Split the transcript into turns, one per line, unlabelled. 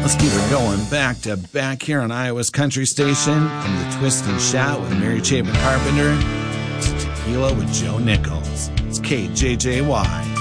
Let's keep it going back to back here on Iowa's Country Station. From the Twist and Shout with Mary Chapin Carpenter to Tequila with Joe Nichols. It's KJJY.